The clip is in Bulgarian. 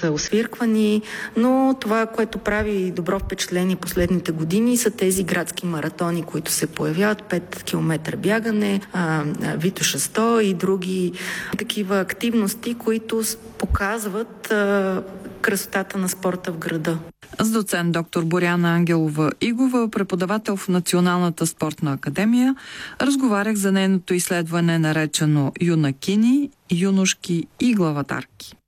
са освирквани, но това, което прави добро впечатление последните години, са тези градски маратони, които се появяват, 5 км бягане, Витоша 100 и други такива активности, които показват красотата на спорта в града. С доцент доктор Боряна Ангелова-Игова, преподавател в Националната спортна академия, разговарях за нейното изследване, наречено юнакини, юношки и главатарки.